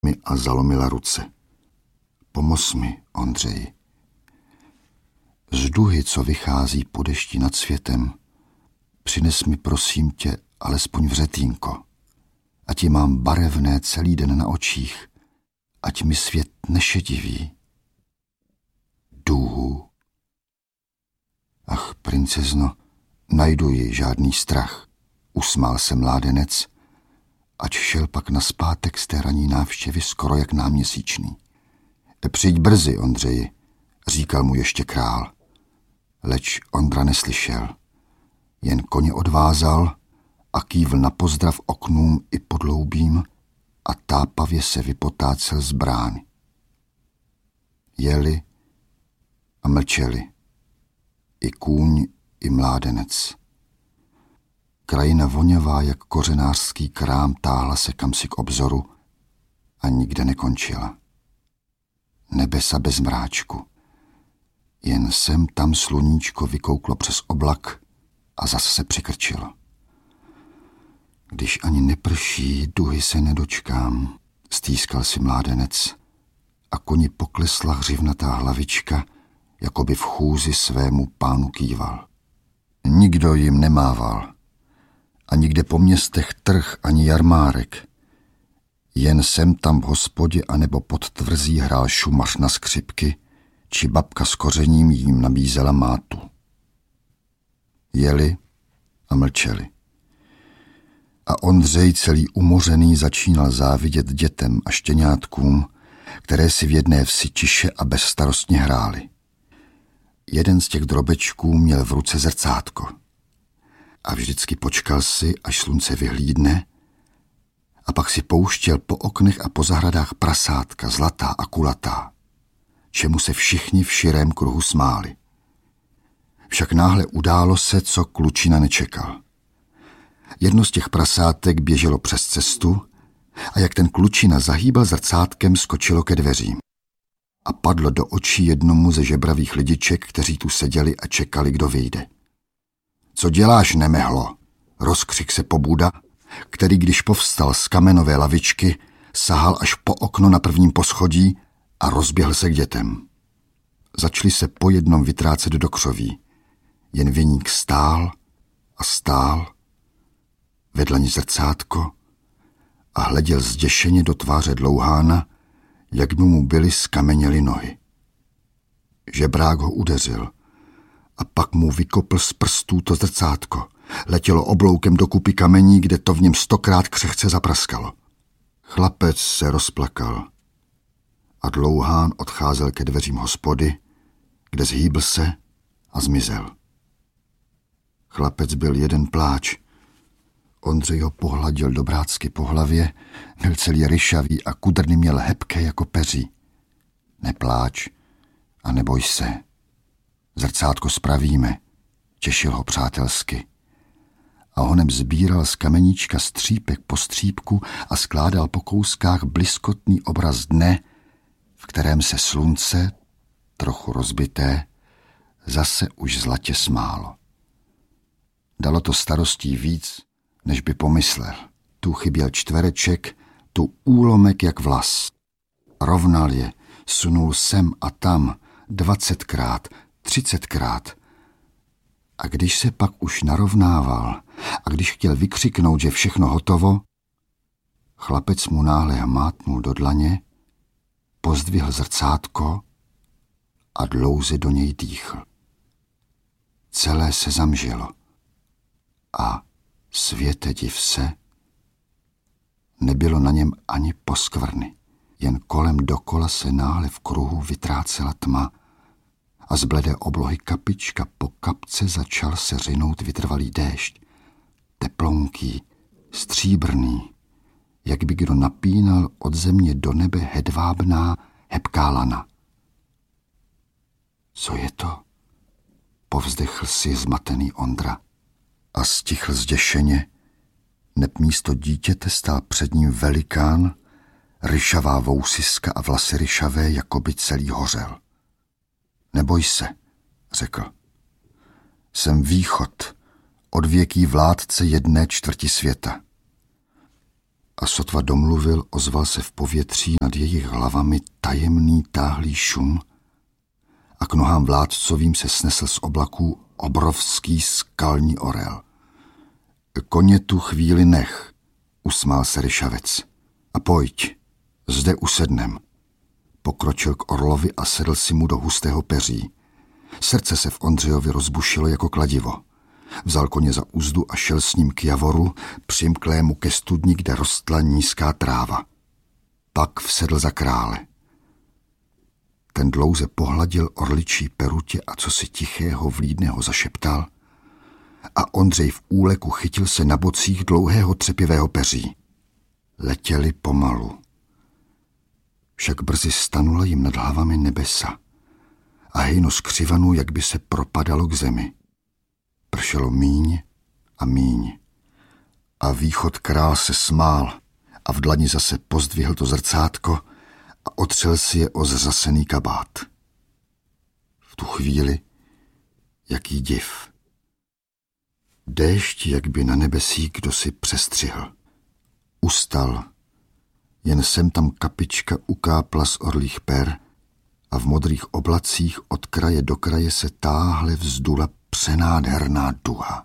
mi a zalomila ruce. Pomoz mi, Ondřeji. Z duhy, co vychází po dešti nad světem, přines mi, prosím tě, alespoň vřetínko. Ať ji mám barevné celý den na očích, ať mi svět nešediví. Důhu. Ach, princezno, najdu ji žádný strach, usmál se mládenec, ač šel pak nazpátek z té ranní návštěvy skoro jak náměsíčný. Přijď brzy, Ondřeji, říkal mu ještě král. Leč Ondra neslyšel. Jen koně odvázal a kývl na pozdrav oknům i podloubím a tápavě se vypotácel z brány. Jeli a mlčeli. I kůň, i mládenec. Krajina voňavá jak kořenářský krám táhla se kamsi k obzoru a nikde nekončila. Nebesa bez mráčku. Jen sem tam sluníčko vykouklo přes oblak a zas se přikrčilo. Když ani neprší, duhy se nedočkám, stýskal si mládenec a koni poklesla hřivnatá hlavička, jako by v chůzi svému pánu kýval. Nikdo jim nemával. A nikde po městech trh ani jarmárek. Jen sem tam v hospodě anebo pod tvrzí hrál šumař na skřipky, či babka s kořením jim nabízela mátu. Jeli a mlčeli. A Ondřej celý umořený začínal závidět dětem a štěňátkům, které si v jedné vsi tiše a bezstarostně hrály. Jeden z těch drobečků měl v ruce zrcátko. A vždycky počkal si, až slunce vyhlídne, a pak si pouštěl po oknech a po zahradách prasátka, zlatá a kulatá, čemu se všichni v širém kruhu smáli. Však náhle událo se, co klučina nečekal. Jedno z těch prasátek běželo přes cestu a jak ten klučina zahýbal zrcátkem, skočilo ke dveřím. A padlo do očí jednomu ze žebravých lidiček, kteří tu seděli a čekali, kdo vyjde. Co děláš, nemehlo? Rozkřik se pobuda, který, když povstal z kamenové lavičky, sahal až po okno na prvním poschodí a rozběhl se k dětem. Začali se po jednom vytrácet do křoví. Jen viník stál a stál, vedle ní zrcátko a hleděl zděšeně do tváře dlouhána, jak by mu byly skameněly nohy. Žebrák ho udeřil a pak mu vykopl z prstů to zrcátko. Letělo obloukem do kupy kamení, kde to v něm 100krát křehce zapraskalo. Chlapec se rozplakal a dlouhán odcházel ke dveřím hospody, kde zhýbl se a zmizel. Chlapec byl jeden pláč. Ondřej ho pohladil dobrácky po hlavě, byl celý ryšavý a kudrny měl hebké jako peří. Nepláč a neboj se. Zrcátko spravíme, těšil ho přátelsky. A honem sbíral z kameníčka střípek po střípku a skládal po kouskách bliskotný obraz dne, v kterém se slunce, trochu rozbité, zase už zlatě smálo. Dalo to starostí víc, než by pomyslel. Tu chyběl čtvereček, tu úlomek jak vlas. Rovnal je, sunul sem a tam 20krát, 30krát. A když se pak už narovnával a když chtěl vykřiknout, že všechno hotovo, chlapec mu náhle hmátnul do dlaně, pozdvihl zrcátko a dlouze do něj dýchl. Celé se zamžilo a světe div se, nebylo na něm ani poskvrny, jen kolem dokola se náhle v kruhu vytrácela tma a z bledé oblohy kapička po kapce začal se řinout vytrvalý déšť, teplonký, stříbrný, jak by kdo napínal od země do nebe hedvábná, hebká lana. Co je to? Povzdechl si zmatený Ondra a stichl zděšeně, neb místo dítěte stál před ním velikán, ryšavá vousiska a vlasy ryšavé, jako by celý hořel. Neboj se, řekl. Jsem východ, odvěký vládce 1/4 světa. A sotva domluvil, ozval se v povětří nad jejich hlavami tajemný táhlý šum a k nohám vládcovým se snesl z oblaků obrovský skalní orel. Koně tu chvíli nech, usmál se ryšavec. A pojď, zde usednem. Pokročil k orlovi a sedl si mu do hustého peří. Srdce se v Ondřejovi rozbušilo jako kladivo. Vzal koně za uzdu a šel s ním k javoru, přimklému ke studni, kde rostla nízká tráva. Pak vsedl za krále. Ten dlouze pohladil orličí perutě a co si tichého vlídného zašeptal a Ondřej v úleku chytil se na bocích dlouhého třepivého peří. Letěli pomalu. Však brzy stanula jim nad hlavami nebesa a hejno skřivanu, jak by se propadalo k zemi. Pršelo míň a míň. A východ král se smál a v dlani zase pozdvihl to zrcátko a otřel si je o zřasený kabát. V tu chvíli jaký div. Déšť, jak by na nebesí kdo si přestřihl. Ustal, jen sem tam kapička ukápla z orlých per a v modrých oblacích od kraje do kraje se táhle vzdula přenádherná duha.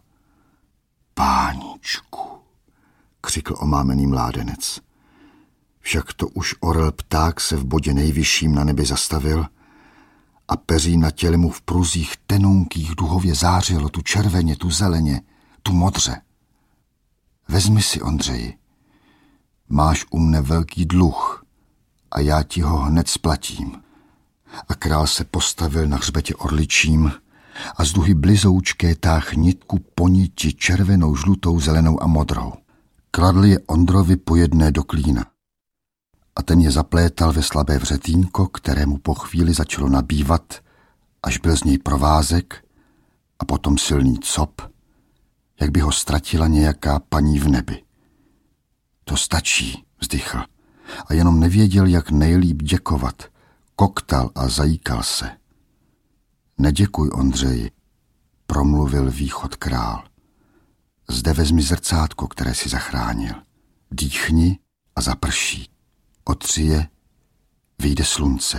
Páničku, křikl omámený mládenec. Však to už orel pták se v bodě nejvyšším na nebi zastavil a peří na těle mu v pruzích tenounkých duhově zářilo, tu červeně, tu zeleně, tu modře. Vezmi si, Ondřeji, máš u mne velký dluh a já ti ho hned splatím. A král se postavil na hřbetě orličím a z duhy blizoučké táh nitku po niti červenou, žlutou, zelenou a modrou. Kladl je Ondrovi po jedné do klína. A ten je zaplétal ve slabé vřetínko, kterému po chvíli začalo nabývat, až byl z něj provázek a potom silný cop, jak by ho ztratila nějaká paní v nebi. To stačí, vzdychl, a jenom nevěděl, jak nejlíp děkovat. Koktal a zajíkal se. Neděkuj, Ondřeji, promluvil východ král. Zde vezmi zrcátko, které si zachránil. Dýchni a zaprší. Otři je, vyjde slunce.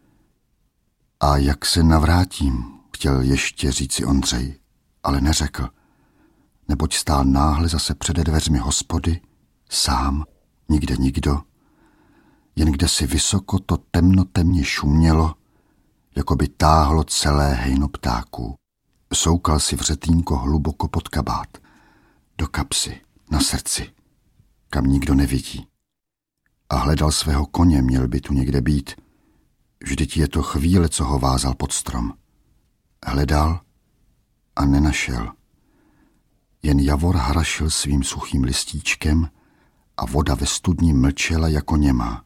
A jak se navrátím, chtěl ještě říci Ondřej, ale neřekl, neboť stál náhle zase přede dveřmi hospody, sám, nikde nikdo, jen kde si vysoko to temnotemně šumělo, jako by táhlo celé hejno ptáků. Soukal si vřetínko hluboko pod kabát, do kapsy, na srdci, kam nikdo nevidí. A hledal svého koně, měl by tu někde být. Vždyť je to chvíle, co ho vázal pod strom. Hledal a nenašel. Jen javor hrašil svým suchým listíčkem a voda ve studni mlčela jako němá.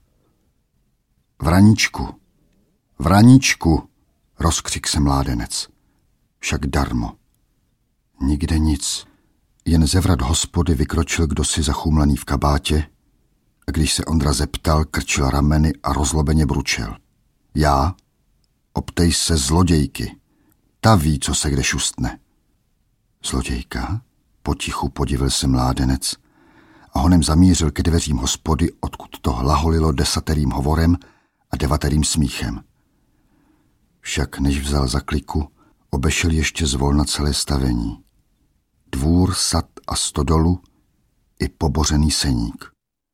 Vraníčku, vraníčku, rozkřik se mládenec. Však darmo. Nikde nic. Jen ze vrat hospody vykročil kdosi zachumlaný v kabátě a když se Ondra zeptal, krčil rameny a rozlobeně bručel. Já? Optej se zlodějky. Ta ví, co se kde šustne. Zlodějka? Potichu podivil se mládenec a honem zamířil ke dveřím hospody, odkud to hlaholilo 10. hovorem a 9. smíchem. Však než vzal za kliku, obešel ještě zvolna celé stavení. Dvůr, sad a stodolu i pobořený seník.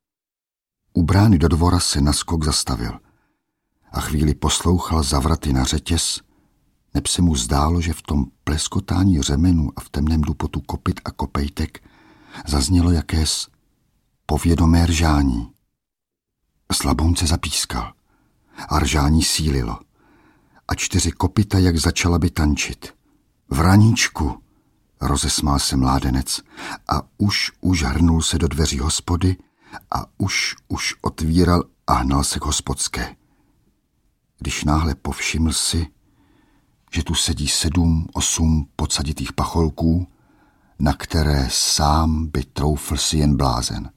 U brány do dvora se naskok zastavil a chvíli poslouchal zavraty na řetěz, neb se mu zdálo, že v tom pleskotání řemenů a v temném dupotu kopyt a kopejtek zaznělo jakés povědomé ržání. Slabounce zapískal a ržání sílilo a 4 kopyta jak začala by tančit. Vraníčku, rozesmál se mládenec a už hrnul se do dveří hospody a už otvíral a hnal se k hospodské. Když náhle povšiml si, že tu sedí 7, 8 podsaditých pacholků, na které sám by troufl si jen blázen.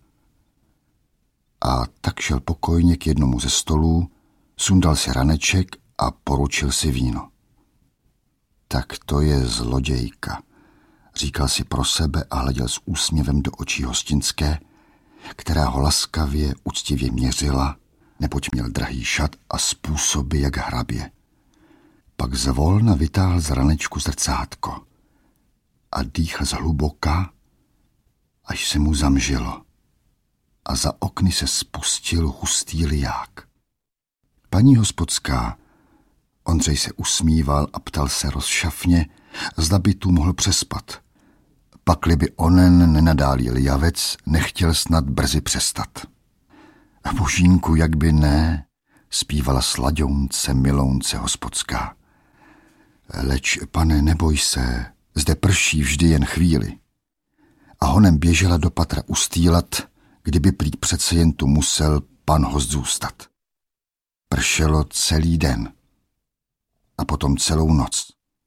A tak šel pokojně k jednomu ze stolů, sundal si raneček a poručil si víno. Tak to je zlodějka, říkal si pro sebe a hleděl s úsměvem do očí hostinské, která ho laskavě, úctivě měřila, neboť měl drahý šat a způsoby jak hrabě. Pak zvolna vytáhl z ranečku zrcátko a dýchl zhluboka, až se mu zamžilo a za okny se spustil hustý liják. Paní hospodská, Ondřej se usmíval a ptal se rozšafně, zda by tu mohl přespat. Pakli by onen nenadálý lijavec nechtěl snad brzy přestat. A božínku, jak by ne, zpívala slaďounce, milounce hospodská. Leč, pane, neboj se, zde prší vždy jen chvíli. A honem běžela do patra ustýlat, kdyby prý přece jen tu musel pan host zůstat. Pršelo celý den a potom celou noc.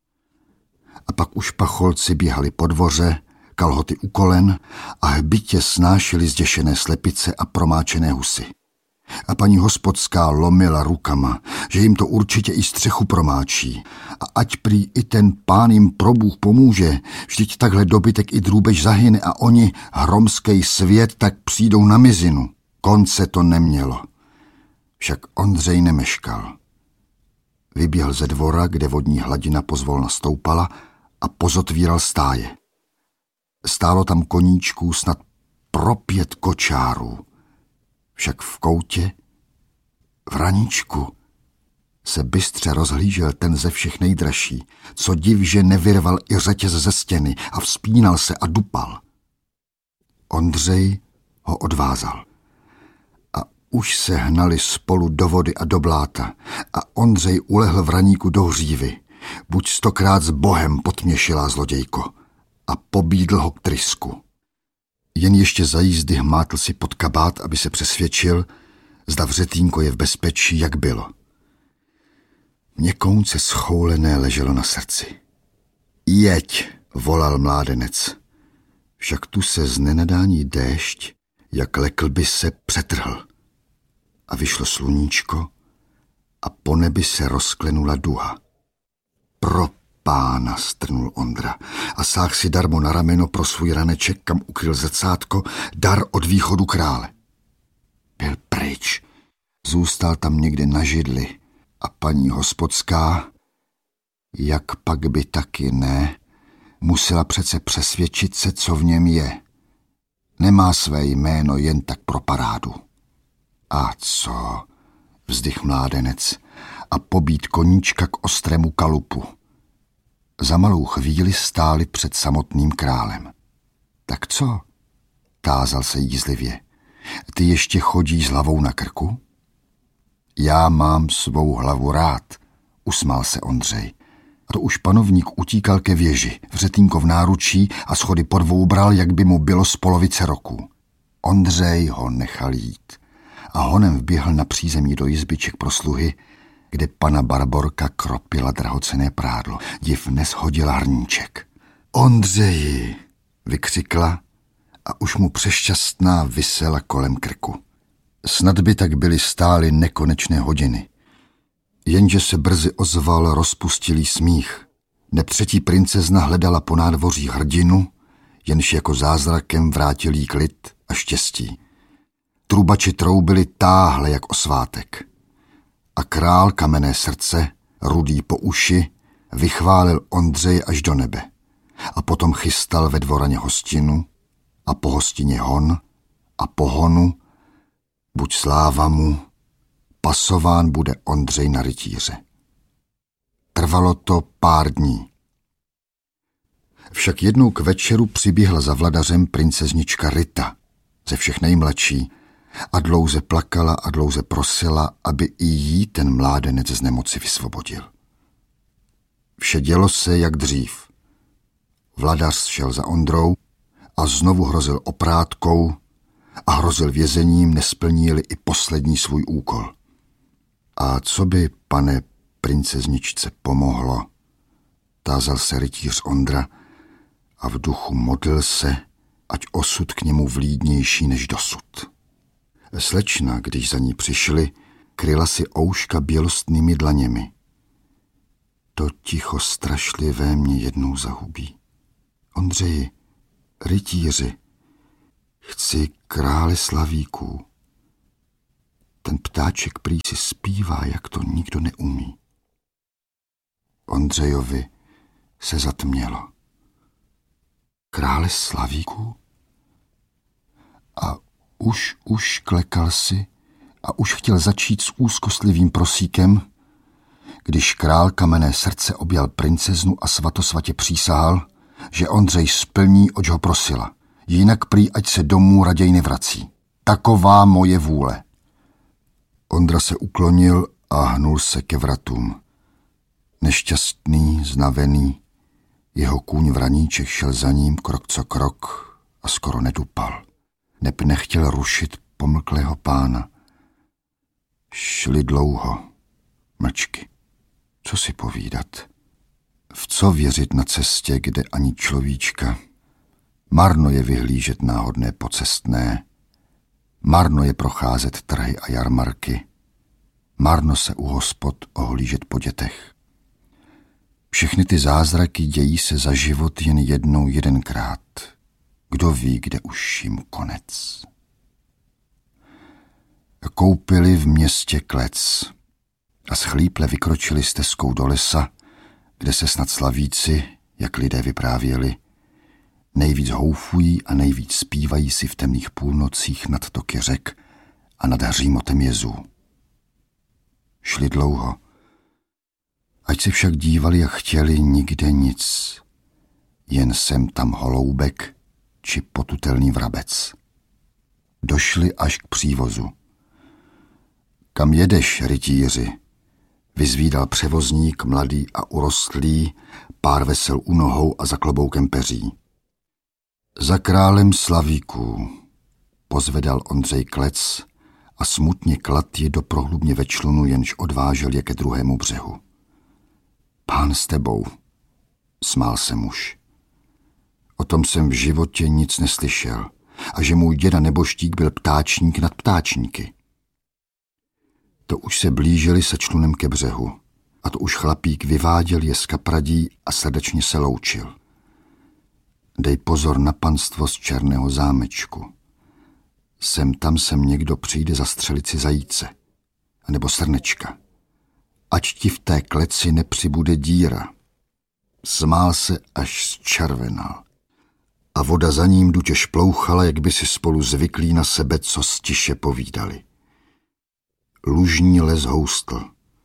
A pak už pacholci běhali po dvoře, kalhoty u kolen a hbitě snášeli zděšené slepice a promáčené husy. A paní hospodská lomila rukama, že jim to určitě i střechu promáčí. A ať prý i ten pán jim probůh pomůže, vždyť takhle dobytek i drůbež zahyne a oni, hromskej svět, tak přijdou na mizinu. Konce to nemělo. Však Ondřej nemeškal. Vyběhl ze dvora, kde vodní hladina pozvolna stoupala a pozotvíral stáje. Stálo tam koníčků snad pro 5 kočárů. Však v koutě, v raníčku, se bystře rozhlížel ten ze všech nejdražší, co div, že nevyrval i řetěz ze stěny a vzpínal se a dupal. Ondřej ho odvázal. A už se hnali spolu do vody a do bláta a Ondřej ulehl v raníku do hřívy. Buď 100krát s Bohem, potměšilá zlodějko, a pobídl ho k trysku. Jen ještě za jízdy hmátl si pod kabát, aby se přesvědčil, zda vřetínko je v bezpečí, jak bylo. Měkounce schoulené leželo na srdci. Jeď, volal mládenec. Však tu se z nenadání déšť, jak lekl by se, přetrhl. A vyšlo sluníčko a po nebi se rozklenula duha. Pro pána, strnul Ondra a sáhl si darmo na rameno pro svůj raneček, kam ukryl zrcátko, dar od východu krále. Byl pryč, zůstal tam někde na židli a paní hospodská, jak pak by taky ne, musela přece přesvědčit se, co v něm je. Nemá své jméno jen tak pro parádu. A co, vzdych mládenec a pobít koníčka k ostrému kalupu. Za malou chvíli stáli před samotným králem. Tak co? Tázal se jízlivě. Ty ještě chodíš s hlavou na krku? Já mám svou hlavu rád, usmál se Ondřej. A to už panovník utíkal ke věži, vřetínko v náručí a schody po 2 bral, jak by mu bylo z polovice roku. Ondřej ho nechal jít a honem vběhl na přízemí do jizbiček pro sluhy, kde pana Barborka kropila drahocenné prádlo. Div neshodila hrníček. Ondřeji, vykřikla a už mu přešťastná visela kolem krku. Snad by tak byly stály nekonečné hodiny. Jenže se brzy ozval rozpustilý smích. Nepřetí princezna hledala po nádvoří hrdinu, jenž jako zázrakem vrátil jí klid a štěstí. Trubači troubili táhle jak o svátek. A král kamenné srdce, rudý po uši, vychválil Ondřeje až do nebe. A potom chystal ve dvoraně hostinu a po hostině hon a po honu, buď sláva mu, pasován bude Ondřej na rytíře. Trvalo to pár dní. Však jednou k večeru přiběhla za vladařem princeznička Rita, ze všech nejmladší, a dlouze plakala a dlouze prosila, aby i jí ten mládenec z nemoci vysvobodil. Vše dělo se jak dřív. Vladař šel za Ondrou a znovu hrozil oprátkou a hrozil vězením, nesplní-li i poslední svůj úkol. A co by, pane princezničce, pomohlo? Tázal se rytíř Ondra a v duchu modlil se, ať osud k němu vlídnější než dosud. Slečna, když za ní přišli, kryla si ouška bělostnými dlaněmi. To ticho strašlivé mě jednou zahubí. Ondřeji, rytíři, Chci krále slavíků. Ten ptáček prý si zpívá, jak to nikdo neumí. Ondřejovi se zatmělo. Krále slavíků? A už klekal si a už chtěl začít s úzkostlivým prosíkem, když král Kamenné srdce objal princeznu a svatosvatě přísahal, že Ondřej splní, oč ho prosila. Jinak prý, ať se domů raději nevrací. Taková moje vůle. Ondra se uklonil a hnul se ke vratům. Nešťastný, znavený, jeho kůň Vraníček šel za ním krok co krok a skoro nedupal. Neb nechtěl rušit pomlklého pána. Šli dlouho, mlčky. Co si povídat? V co věřit na cestě, kde ani človíčka? Marno je vyhlížet náhodné pocestné, marno je procházet trhy a jarmarky, marno se u hospod ohlížet po dětech. Všechny ty zázraky dějí se za život jen jednou jedenkrát. Kdo ví, kde už jim konec. Koupili v městě klec a schlíple vykročili stezkou do lesa, kde se snad slavíci, jak lidé vyprávěli, nejvíc houfují a nejvíc zpívají si v temných půlnocích nad toky řek a nad hřímotem jezů. Šli dlouho. Ať se však dívali a chtěli, nikde nic. Jen sem tam holoubek či potutelný vrabec. Došli až k přívozu. Kam jedeš, rytíři? Vyzvídal převozník, mladý a urostlý, pár vesel u nohou a za kloboukem peří. Za králem slavíků, pozvedal Ondřej klec a smutně klad je do prohlubně ve člunu, jenž odvážel je ke druhému břehu. Pán s tebou, smál se muž. O tom jsem v životě nic neslyšel a že můj děda neboštík byl ptáčník nad ptáčníky. To už se blížili se člunem ke břehu a to už chlapík vyváděl je z kapradí a srdečně se loučil. Dej pozor na panstvo z černého zámečku. Sem tam někdo přijde zastřelit si zajíce, anebo srnečka. Ať ti v té kleci nepřibude díra. Smál se, až zčervenal. A voda za ním dutě šplouchala, jak by si spolu zvyklí na sebe, co stiše povídali. Lužní les houstl.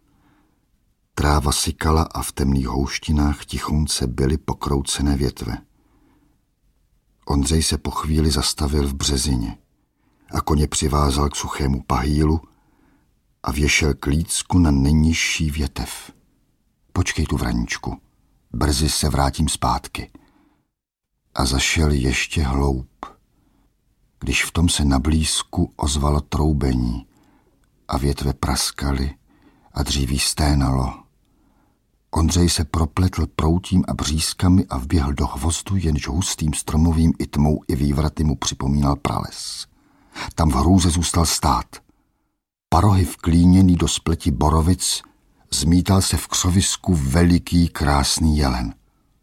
Tráva sykala a v temných houštinách tichonce byly pokroucené větve. Ondřej se po chvíli zastavil v březině a koně přivázal k suchému pahýlu a věšel klícku na nejnižší větev. Počkej tu, Vraníčku, brzy se vrátím zpátky. A zašel ještě hloub, když v tom se na blízku ozvalo troubení a větve praskaly a dříví sténalo. Ondřej se propletl proutím a břízkami a vběhl do hvozdu, jenž hustým stromovým i tmou i vývraty mu připomínal prales. Tam v hrůze zůstal stát. Parohy vklíněný do spleti borovic zmítal se v křovisku veliký krásný jelen.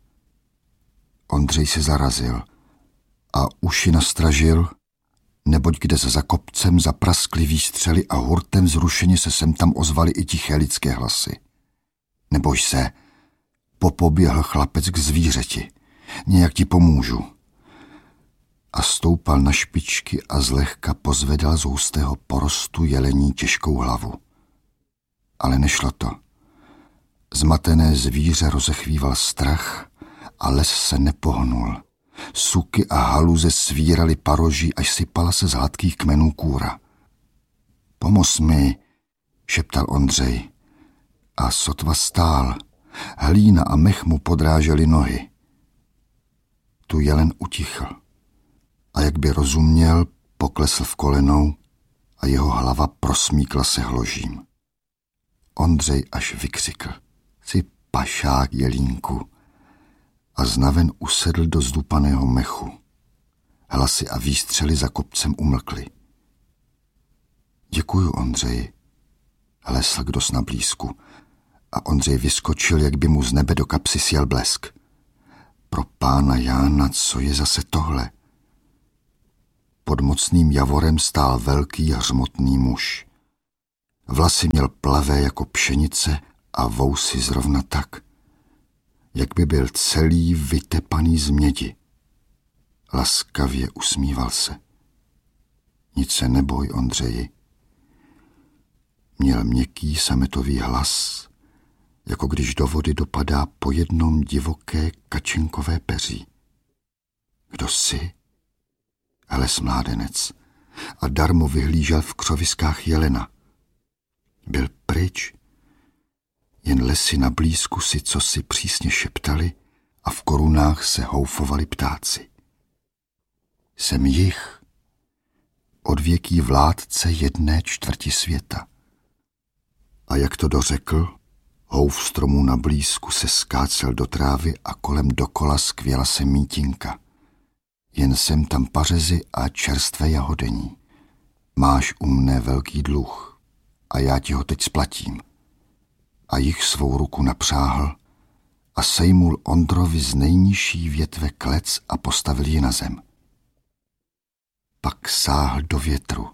Ondřej se zarazil a uši nastražil, neboť kde za kopcem zapraskly výstřely a hurtem zrušeně se sem tam ozvaly i tiché lidské hlasy. Neboj se, popoběhl chlapec k zvířeti, nějak ti pomůžu. A stoupal na špičky a zlehka pozvedal z hustého porostu jelení těžkou hlavu. Ale nešlo to. Zmatené zvíře rozechvíval strach a les se nepohnul. Suky a haluze svíraly paroží, až sypala se z hladkých kmenů kůra. Pomoz mi, šeptal Ondřej. A sotva stál. Hlína a mech mu podrážely nohy. Tu jelen utichl. A jak by rozuměl, poklesl v kolenou a jeho hlava prosmíkla se hložím. Ondřej až vykřikl. Jsi pašák, jelínku. A znaven usedl do zdupaného mechu. Hlasy a výstřely za kopcem umlkly. Děkuju, Ondřeji, hlesl kdos na blízku a Ondřej vyskočil, jak by mu z nebe do kapsy sjel blesk. Pro pána Jána, co je zase tohle? pod mocným javorem stál velký hřmotný muž. Vlasy měl plavé jako pšenice a vousy zrovna tak, jak by byl celý vytepaný z mědi. Laskavě usmíval se. Nic se neboj, Ondřeji. Měl měkký sametový hlas, jako když do vody dopadá po jednom divoké kačenkové peří. Kdo jsi? Les mládenec a darmo vyhlížel v křoviskách jelena. Byl pryč, jen lesy na blízku si cosi přísně šeptali a v korunách se houfovali ptáci. Jsem jich, odvěký vládce 1/4 světa. A jak to dořekl, houf stromů na blízku se skácel do trávy a kolem dokola skvěla se mítinka. Jen sem tam pařezy a čerstvé jahodení. Máš u mne velký dluh a já ti ho teď splatím. A jich svou ruku napřáhl a sejmul Ondrovi z nejnižší větve klec a postavil ji na zem. Pak sáhl do větru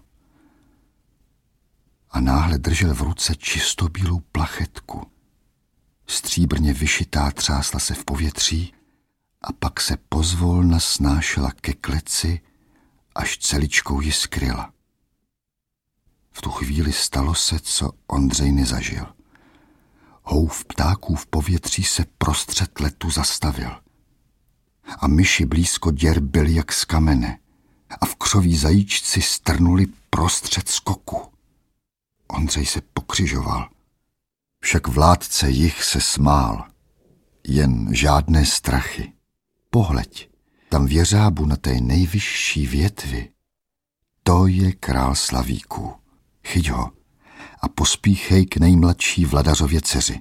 a náhle držel v ruce čistobílou plachetku. Stříbrně vyšitá třásla se v povětří a pak se pozvolna snášela ke kleci, až celičkou ji skryla. V tu chvíli stalo se, co Ondřej nezažil. Houf ptáků v povětří se prostřed letu zastavil. A myši blízko děr byly jak z kamene a v křoví zajíčci strnuli prostřed skoku. Ondřej se pokřižoval. Však vládce jich se smál. Jen žádné strachy. Pohleď, tam v jeřábu na té nejvyšší větvi. To je král slavíků. Chyť ho a pospíchej k nejmladší Vladařově dceři.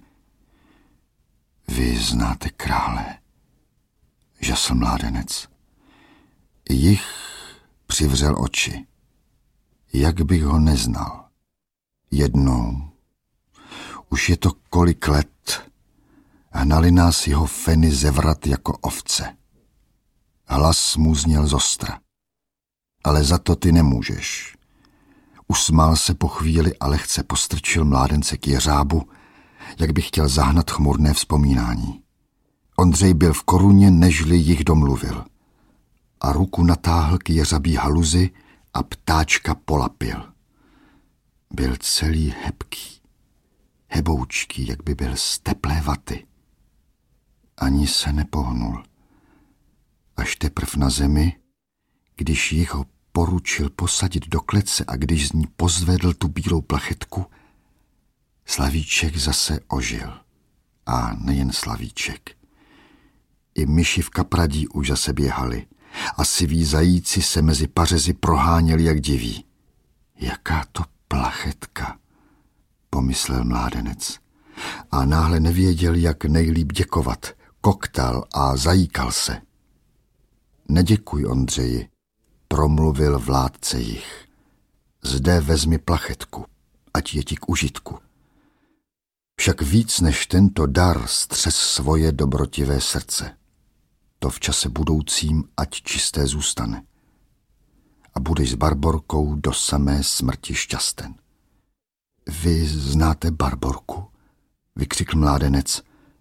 Vy znáte krále, žasl mládenec. Jich přivřel oči. Jak bych ho neznal. Jednou, už je to kolik let, hnali nás jeho feny ze vrat jako ovce. Hlas mu zněl zostra. Ale za to ty nemůžeš. Usmál se po chvíli a lehce postrčil mládence k jeřábu, jak by chtěl zahnat chmurné vzpomínání. Ondřej byl v koruně, nežli jich domluvil. A ruku natáhl k jeřabí haluzi a ptáčka polapil. Byl celý hebký, heboučký, jak by byl z teplé vaty. Ani se nepohnul. Až teprv na zemi, když jich ho poručil posadit do klece a když z ní pozvedl tu bílou plachetku, Slavíček zase ožil. A nejen Slavíček. I myši v kapradí už zase běhali a siví zajíci se mezi pařezy proháněli jak diví. Jaká to plachetka, pomyslel mládenec. A náhle nevěděl, jak nejlíp děkovat. Koktal a zajíkal se. Neděkuj, Ondřeji, promluvil vládce jich. Zde vezmi plachetku, ať je ti k užitku. Však víc než tento dar střes svoje dobrotivé srdce. To v čase budoucím ať čisté zůstane. A budeš s Barborkou do samé smrti šťasten. Vy znáte Barborku? Vykřikl mládenec.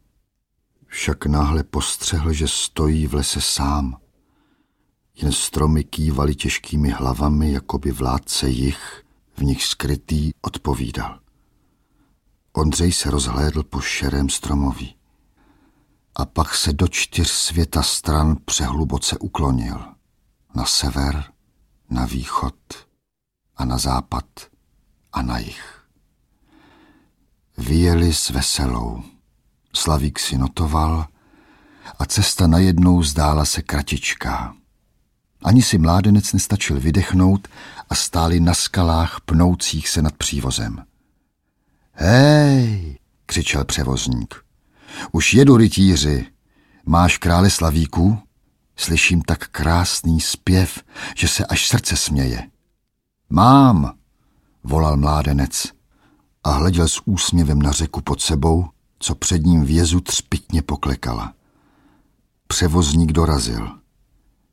Však náhle postřehl, že stojí v lese sám. Jen stromy kývaly těžkými hlavami, jako by vládce jich, v nich skrytý, odpovídal. Ondřej se rozhlédl po šerém stromoví. A pak se do 4 světa stran přehluboce uklonil. Na sever, na východ a na západ a na jih. Vyjeli s veselou. Slavík si notoval a cesta najednou zdála se kratičká. Ani si mládenec nestačil vydechnout a stáli na skalách pnoucích se nad přívozem. Hej, křičel převozník. Už jedu, rytíři. Máš krále Slavíků? Slyším tak krásný zpěv, že se až srdce směje. Mám, volal mládenec a hleděl s úsměvem na řeku pod sebou, co před ním v jezu třpytně poklekala. Převozník dorazil.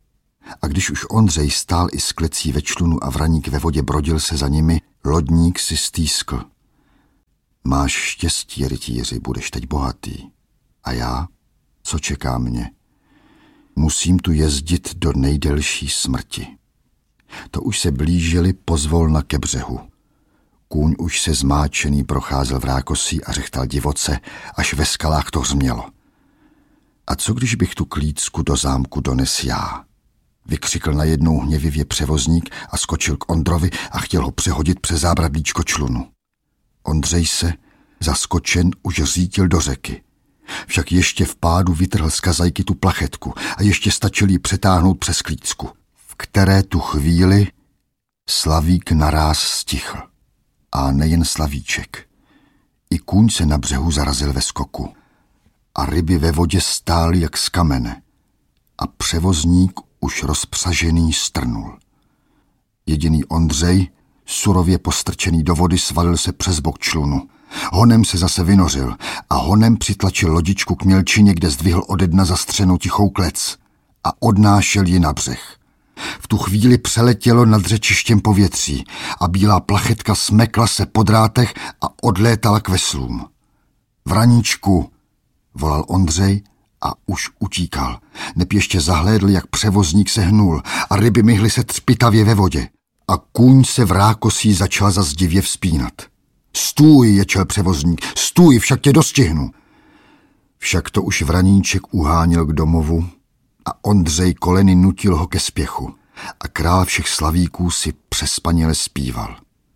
A když už Ondřej stál i s klecí ve člunu a Vraník ve vodě brodil se za nimi, lodník si stýskl. Máš štěstí, rytíři, budeš teď bohatý. A já? Co čeká mě? Musím tu jezdit do nejdelší smrti. To už se blížili pozvolna ke břehu. Kůň už se zmáčený procházel v rákosí a řechtal divoce, až ve skalách to hřmělo. A co když bych tu klícku do zámku dones já? Vykřikl najednou hněvivě převozník a skočil k Ondrovi a chtěl ho přehodit přes zábradlíčko člunu. Ondřej se, zaskočen, už řítil do řeky. Však ještě v pádu vytrhl z kazajky tu plachetku a ještě stačil ji přetáhnout přes klícku, v které tu chvíli Slavík naráz stichl. A nejen Slavíček. I kůň se na břehu zarazil ve skoku. A ryby ve vodě stály jak z kamene. A převozník už rozpřažený strnul. Jediný Ondřej, surově postrčený do vody, svalil se přes bok člunu. Honem se zase vynořil a honem přitlačil lodičku k mělčině, kde zdvihl ode dna zastřenou tichou klec a odnášel ji na břeh. V tu chvíli přeletělo nad řečištěm povětří a bílá plachetka smekla se po drátech a odlétala k veslům. Vraníčku, volal Ondřej a už utíkal. Neb ještě zahlédl, jak převozník se hnul a ryby myhly se třpitavě ve vodě. A kůň se v rákosí začal zas divě vzpínat. Stůj, ječel převozník, stůj, však tě dostihnu. Však to už Vraníček uháněl k domovu a Ondřej koleny nutil ho ke spěchu a král všech Slavíků si přespaněle zpíval.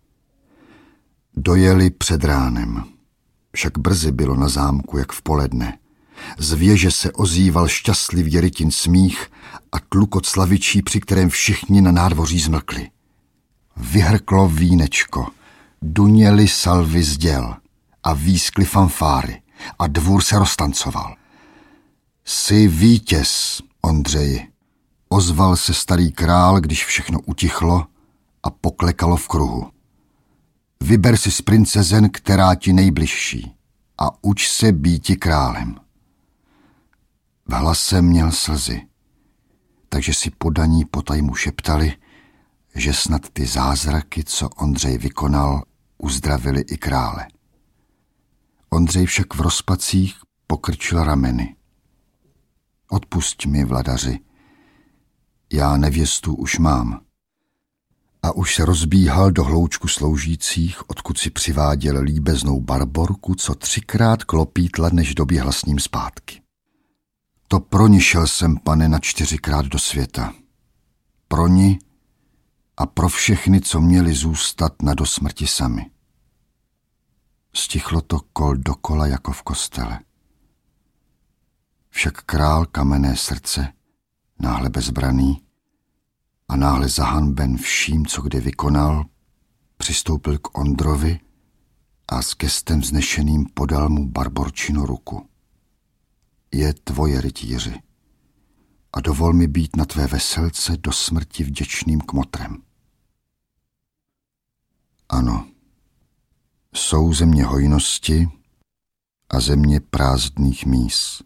Dojeli před ránem. Však brzy bylo na zámku, jak v poledne. Z věže se ozýval šťastlivý rytin smích a tlukot slavičí, při kterém všichni na nádvoří zmlkli. Vyhrklo vínečko, duněly salvy z děl a výskly fanfáry a dvůr se roztancoval. Jsi vítěz, Ondřeji, ozval se starý král, když všechno utichlo a poklekalo v kruhu. Vyber si z princezen, která ti nejbližší, a uč se býti králem. V hlase měl slzy, takže si podaní potajmu šeptali, že snad ty zázraky, co Ondřej vykonal, uzdravili i krále. Ondřej však v rozpacích pokrčil rameny. Odpusť mi, vladaři, já nevěstu už mám. A už se rozbíhal do hloučku sloužících, odkud si přiváděl líbeznou Barborku, co 3krát klopítla, než doběhla s ním zpátky. To pro ní šel jsem, pane, na 4krát do světa. Pro ní a pro všechny, co měli zůstat na dosmrti sami. Stichlo to kol dokola jako v kostele. Však král kamenné srdce, náhle bezbraný a náhle zahanben vším, co kde vykonal, přistoupil k Ondrovi a s gestem vznešeným podal mu Barborčinu ruku. Je tvoje, rytíři, a dovol mi být na tvé veselce do smrti vděčným kmotrem. Ano, jsou země hojnosti a země prázdných míst.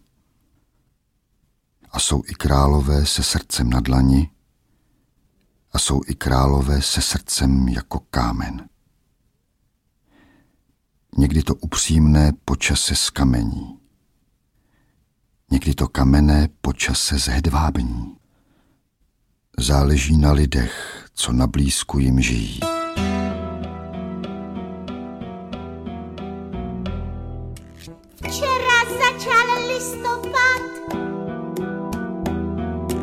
A jsou i králové se srdcem na dlani a jsou i králové se srdcem jako kámen. Někdy to upřímné počase zkamení, někdy to kamenné počase zhedvábní. Záleží na lidech, co na blízku jim žijí. Včera začal listopad,